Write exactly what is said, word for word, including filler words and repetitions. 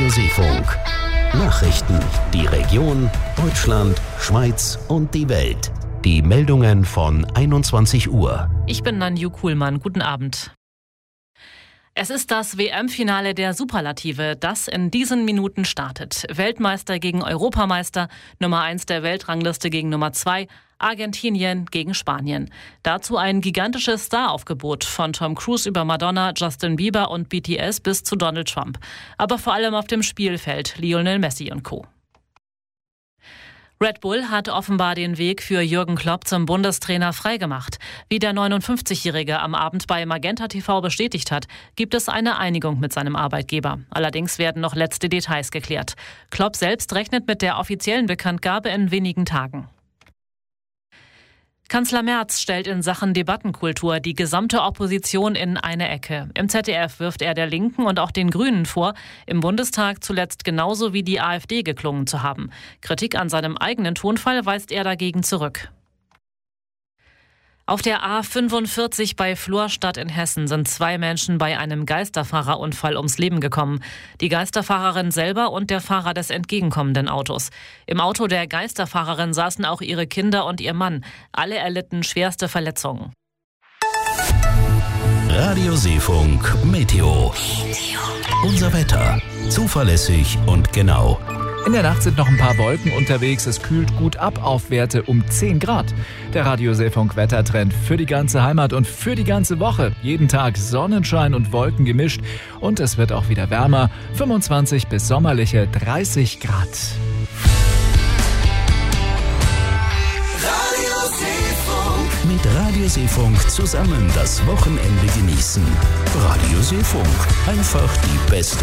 Radio Seefunk. Nachrichten, die Region, Deutschland, Schweiz und die Welt. Die Meldungen von einundzwanzig Uhr. Ich bin Nanju Kuhlmann. Guten Abend. Es ist das W M-Finale der Superlative, das in diesen Minuten startet. Weltmeister gegen Europameister, Nummer eins der Weltrangliste gegen Nummer zwei, Argentinien gegen Spanien. Dazu ein gigantisches Staraufgebot von Tom Cruise über Madonna, Justin Bieber und B T S bis zu Donald Trump. Aber vor allem auf dem Spielfeld Lionel Messi und Co. Red Bull hat offenbar den Weg für Jürgen Klopp zum Bundestrainer freigemacht. Wie der neunundfünfzigjährige am Abend bei Magenta T V bestätigt hat, gibt es eine Einigung mit seinem Arbeitgeber. Allerdings werden noch letzte Details geklärt. Klopp selbst rechnet mit der offiziellen Bekanntgabe in wenigen Tagen. Kanzler Merz stellt in Sachen Debattenkultur die gesamte Opposition in eine Ecke. Im Z D F wirft er der Linken und auch den Grünen vor, im Bundestag zuletzt genauso wie die AfD geklungen zu haben. Kritik an seinem eigenen Tonfall weist er dagegen zurück. Auf der A fünfundvierzig bei Florstadt in Hessen sind zwei Menschen bei einem Geisterfahrerunfall ums Leben gekommen. Die Geisterfahrerin selber und der Fahrer des entgegenkommenden Autos. Im Auto der Geisterfahrerin saßen auch ihre Kinder und ihr Mann. Alle erlitten schwerste Verletzungen. Radio Seefunk Meteo. Unser Wetter. Zuverlässig und genau. In der Nacht sind noch ein paar Wolken unterwegs. Es kühlt gut ab auf Werte um zehn Grad. Der Radio Seefunk Wettertrend für die ganze Heimat und für die ganze Woche. Jeden Tag Sonnenschein und Wolken gemischt. Und es wird auch wieder wärmer. fünfundzwanzig bis sommerliche dreißig Grad. Radio Seefunk. Mit Radio Seefunk zusammen das Wochenende genießen. Radio Seefunk. Einfach die beste